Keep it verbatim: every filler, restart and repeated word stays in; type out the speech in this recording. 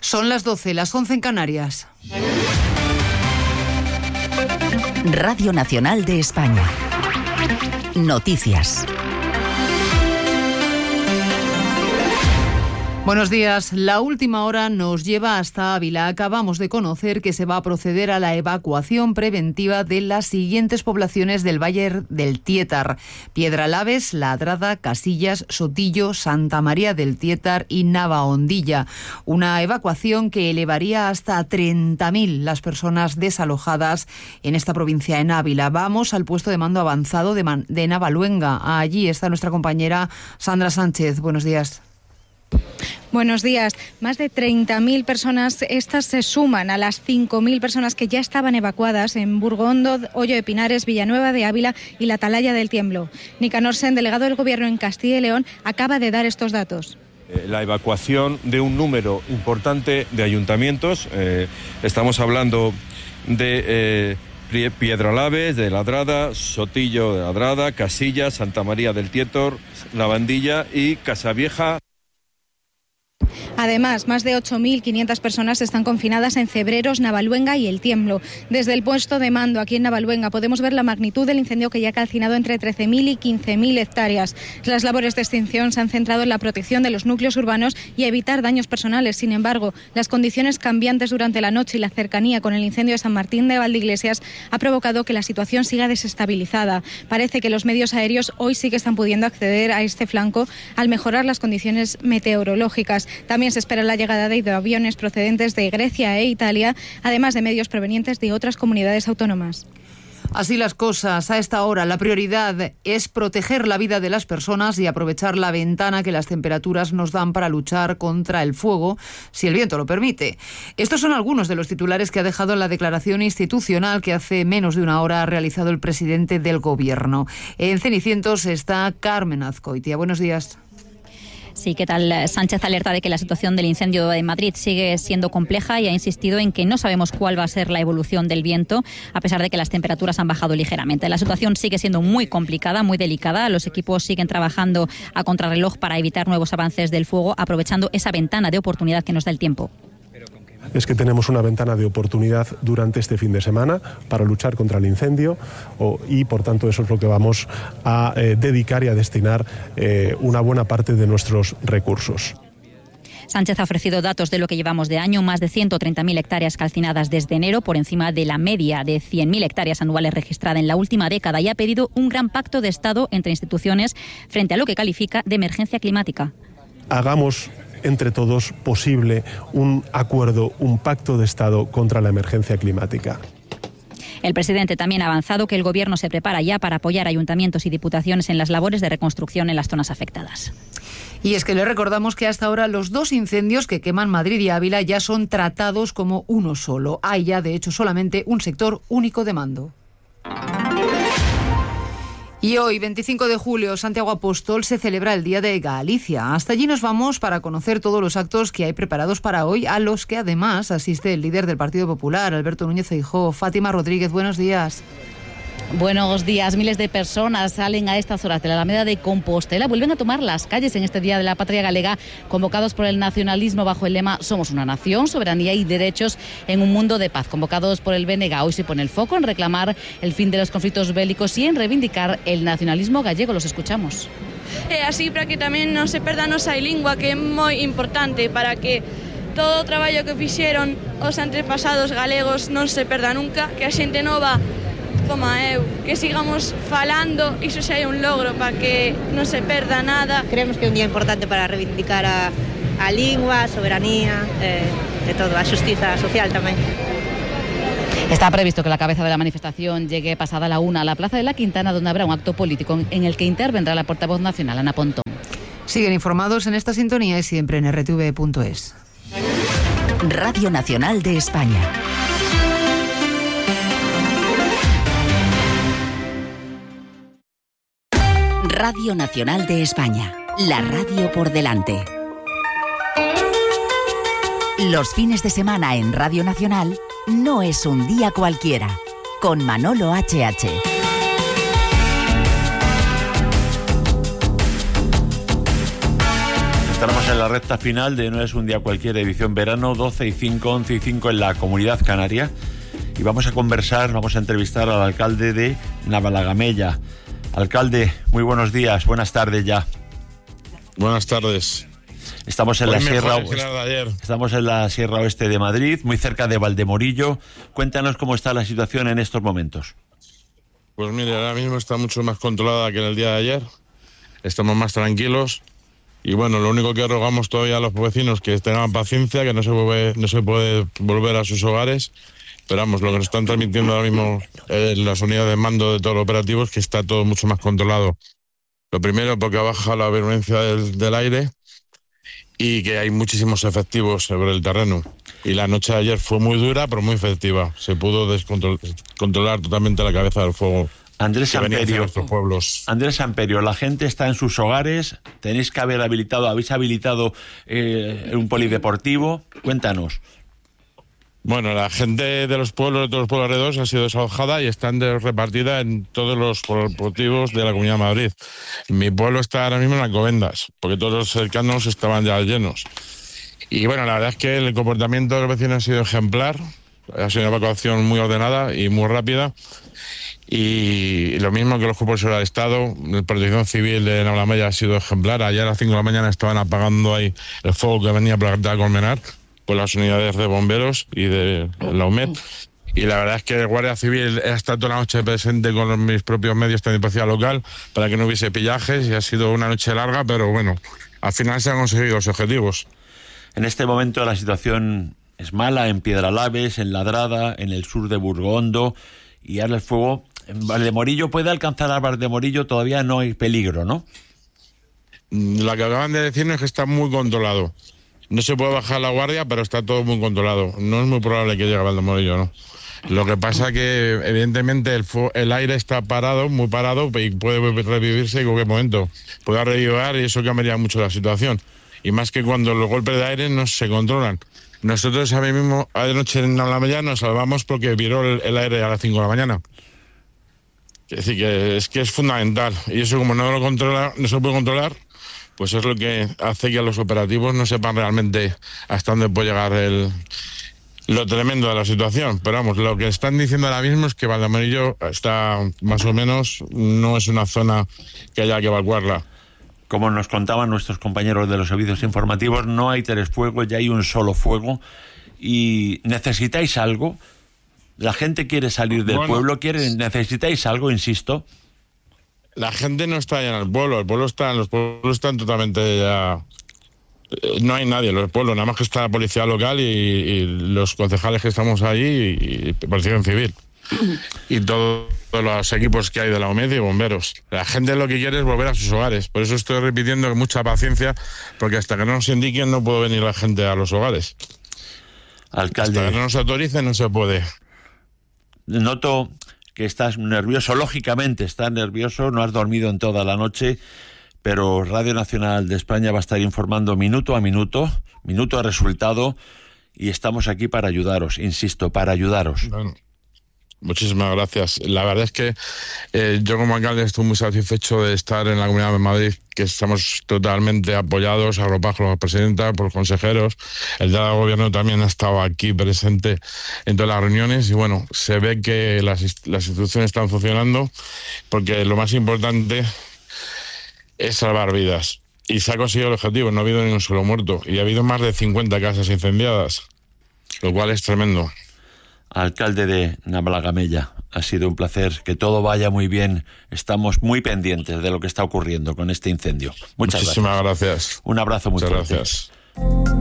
Son las doce, las once en Canarias. Radio Nacional de España. Noticias. Buenos días. La última hora nos lleva hasta Ávila. Acabamos de conocer que se va a proceder a la evacuación preventiva de las siguientes poblaciones del Valle del Tietar: Piedralaves, Ladrada, Casillas, Sotillo, Santa María del Tietar y Navahondilla. Una evacuación que elevaría hasta treinta mil las personas desalojadas en esta provincia, en Ávila. Vamos al puesto de mando avanzado de, Man- de Navaluenga. Allí está nuestra compañera Sandra Sánchez. Buenos días. Buenos días. Más de treinta mil personas, estas se suman a las cinco mil personas que ya estaban evacuadas en Burgondo, Hoyo de Pinares, Villanueva de Ávila y la Atalaya del Tiemblo. Nicanor Sen, delegado del Gobierno en Castilla y León, acaba de dar estos datos. La evacuación de un número importante de ayuntamientos, eh, estamos hablando de eh, Piedralaves, de Ladrada, Sotillo de Ladrada, Casillas, Santa María del Tietar, Navahondilla y Casavieja. Además, más de ocho mil quinientas personas están confinadas en Cebreros, Navaluenga y El Tiemblo. Desde el puesto de mando aquí en Navaluenga podemos ver la magnitud del incendio, que ya ha calcinado entre trece mil y quince mil hectáreas. Las labores de extinción se han centrado en la protección de los núcleos urbanos y evitar daños personales. Sin embargo, las condiciones cambiantes durante la noche y la cercanía con el incendio de San Martín de Valdeiglesias ha provocado que la situación siga desestabilizada. Parece que los medios aéreos hoy sí que están pudiendo acceder a este flanco al mejorar las condiciones meteorológicas. También se espera la llegada de hidroaviones procedentes de Grecia e Italia, además de medios provenientes de otras comunidades autónomas. Así las cosas, a esta hora la prioridad es proteger la vida de las personas y aprovechar la ventana que las temperaturas nos dan para luchar contra el fuego, si el viento lo permite. Estos son algunos de los titulares que ha dejado la declaración institucional que hace menos de una hora ha realizado el presidente del Gobierno. En Cenicientos está Carmen Azcoitia. Buenos días. Sí, ¿qué tal? Sánchez alerta de que la situación del incendio en Madrid sigue siendo compleja y ha insistido en que no sabemos cuál va a ser la evolución del viento, a pesar de que las temperaturas han bajado ligeramente. La situación sigue siendo muy complicada, muy delicada. Los equipos siguen trabajando a contrarreloj para evitar nuevos avances del fuego, aprovechando esa ventana de oportunidad que nos da el tiempo. Es que tenemos una ventana de oportunidad durante este fin de semana para luchar contra el incendio o, y, por tanto, eso es lo que vamos a eh, dedicar y a destinar eh, una buena parte de nuestros recursos. Sánchez ha ofrecido datos de lo que llevamos de año: más de ciento treinta mil hectáreas calcinadas desde enero, por encima de la media de cien mil hectáreas anuales registrada en la última década, y ha pedido un gran pacto de Estado entre instituciones frente a lo que califica de emergencia climática. Hagamos entre todos posible un acuerdo, un pacto de Estado contra la emergencia climática. El presidente también ha avanzado que el Gobierno se prepara ya para apoyar a ayuntamientos y diputaciones en las labores de reconstrucción en las zonas afectadas. Y es que le recordamos que hasta ahora los dos incendios que queman Madrid y Ávila ya son tratados como uno solo. Hay ya, de hecho, solamente un sector único de mando. Y hoy, veinticinco de julio, Santiago Apóstol, se celebra el Día de Galicia. Hasta allí nos vamos para conocer todos los actos que hay preparados para hoy, a los que además asiste el líder del Partido Popular, Alberto Núñez Feijóo. Fátima Rodríguez, buenos días. Buenos días. Miles de personas salen a estas horas de la Alameda de Compostela, vuelven a tomar las calles en este Día de la Patria Galega, convocados por el nacionalismo bajo el lema Somos una nación, soberanía y derechos en un mundo de paz. Convocados por el B N G, hoy se pone el foco en reclamar el fin de los conflictos bélicos y en reivindicar el nacionalismo gallego. Los escuchamos. E así para que tamén non se perda a nosa lingua, que é moi importante para que todo o traballo que fixeron os antepasados galegos non se perda nunca, que a xente nova como eu, que sigamos falando, iso xa é un logro para que non se perda nada. Creemos que é un día importante para reivindicar a, a lingua, a soberanía, eh, e todo, a xustiza social tamén. Está previsto que la cabeza de la manifestación llegue pasada la una a la Plaza de la Quintana, donde habrá un acto político en el que intervendrá la portavoz nacional, Ana Pontón. Siguen informados en esta sintonía y siempre en r t v punto es. Radio Nacional de España. Radio Nacional de España, la radio por delante. Los fines de semana en Radio Nacional no es un día cualquiera, con Manolo H H. Tenemos Estamos en la recta final de No es un día cualquiera, edición verano, doce y cinco, once y cinco en la Comunidad Canaria. Y vamos a conversar, vamos a entrevistar al alcalde de Navalagamella. Alcalde, muy buenos días, buenas tardes ya. Buenas tardes. Estamos en Hoy la sierra mejor que la de ayer. Estamos en la Sierra Oeste de Madrid, muy cerca de Valdemorillo. Cuéntanos cómo está la situación en estos momentos. Pues mire, ahora mismo está mucho más controlada que en el día de ayer. Estamos más tranquilos. Y bueno, lo único que rogamos todavía a los vecinos que tengan paciencia, que no se puede, no se puede volver a sus hogares. Pero vamos, lo que nos están transmitiendo ahora mismo eh, las unidades de mando de todos los operativos, que está todo mucho más controlado. Lo primero, porque baja la virulencia del, del aire y que hay muchísimos efectivos sobre el terreno. Y la noche de ayer fue muy dura, pero muy efectiva. Se pudo descontrolar totalmente la cabeza del fuego. Andrés Amperio, pueblos. Andrés Amperio, la gente está en sus hogares, tenéis que haber habilitado, habéis habilitado eh, un polideportivo, cuéntanos. Bueno, la gente de los pueblos, de todos los pueblos alrededores ha sido desalojada y están repartida en todos los polideportivos de la Comunidad de Madrid. Mi pueblo está ahora mismo en Alcobendas, porque todos los cercanos estaban ya llenos. Y bueno, la verdad es que el comportamiento de los vecinos ha sido ejemplar, ha sido una evacuación muy ordenada y muy rápida. Y lo mismo que los cuerpos de seguridad del Estado, la Protección Civil de Navalagamella ha sido ejemplar. Ayer a las cinco de la mañana estaban apagando ahí el fuego que venía por la carretera de Colmenar, por las unidades de bomberos y de la U M E D. Y la verdad es que el Guardia Civil ha estado toda la noche presente con mis propios medios de policía local para que no hubiese pillajes, y ha sido una noche larga, pero bueno, al final se han conseguido los objetivos. En este momento la situación es mala en Piedralaves, en Ladrada, en el sur de Burgondo, y ahora el fuego en Valdemorillo puede alcanzar a Valdemorillo, todavía no hay peligro, ¿no? Lo que acaban de decirnos es que está muy controlado. No se puede bajar la guardia, pero está todo muy controlado. No es muy probable que llegue a Valdemorillo, ¿no? Lo que pasa que, evidentemente, el, el aire está parado, muy parado, y puede revivirse en cualquier momento. Puede revivir y eso cambiaría mucho la situación. Y más que cuando los golpes de aire no se controlan. Nosotros a mí mismo, anoche en Navalagamella nos salvamos porque viró el, el aire a las cinco de la mañana. Es decir, que es que es fundamental. Y eso, como no lo controla, no se puede controlar, pues es lo que hace que los operativos no sepan realmente hasta dónde puede llegar el, lo tremendo de la situación. Pero vamos, lo que están diciendo ahora mismo es que Valdemorillo está más o menos, no es una zona que haya que evacuarla. Como nos contaban nuestros compañeros de los servicios informativos, no hay tres fuegos, ya hay un solo fuego. ¿Y necesitáis algo? La gente quiere salir del bueno, pueblo, quiere, necesitáis algo, insisto. La gente no está ya en el pueblo, el pueblo está, los pueblos están totalmente ya... No hay nadie en los pueblos, nada más que está la policía local y, y los concejales que estamos ahí y, y Protección Civil. Y todo, todos los equipos que hay de la U M E D y bomberos. La gente lo que quiere es volver a sus hogares. Por eso estoy repitiendo con mucha paciencia, porque hasta que no nos indiquen no puede venir la gente a los hogares. Alcalde, hasta que no nos autoricen no se puede. Noto que estás nervioso, lógicamente estás nervioso, no has dormido en toda la noche, pero Radio Nacional de España va a estar informando minuto a minuto, minuto a resultado, y estamos aquí para ayudaros, insisto, para ayudaros. Bueno, muchísimas gracias. La verdad es que eh, yo como alcalde estoy muy satisfecho de estar en la Comunidad de Madrid, que estamos totalmente apoyados, arropados por la presidenta, por los consejeros. El de gobierno también ha estado aquí presente en todas las reuniones y bueno, se ve que las, las instituciones están funcionando, porque lo más importante es salvar vidas. Y se ha conseguido el objetivo, no ha habido ni un solo muerto y ha habido más de cincuenta casas incendiadas, lo cual es tremendo. Alcalde de Navalagamella, ha sido un placer, que todo vaya muy bien. Estamos muy pendientes de lo que está ocurriendo con este incendio. Muchas Muchísimas gracias. gracias. Un abrazo muy Muchas fuerte. Gracias.